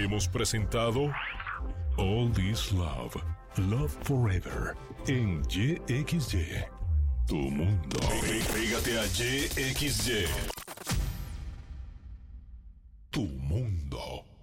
hemos presentado All This Love, Love Forever, en YXY, tu mundo. Pégate a YXY, tu mundo.